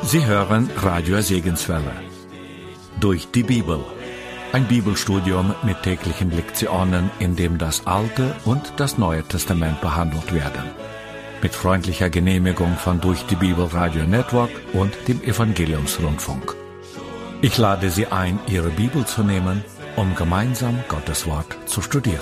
Sie hören Radio Segenswelle. Durch die Bibel. Ein Bibelstudium mit täglichen Lektionen, in dem das Alte und das Neue Testament behandelt werden. Mit freundlicher Genehmigung von Durch die Bibel Radio Network und dem Evangeliumsrundfunk. Ich lade Sie ein, Ihre Bibel zu nehmen, um gemeinsam Gottes Wort zu studieren.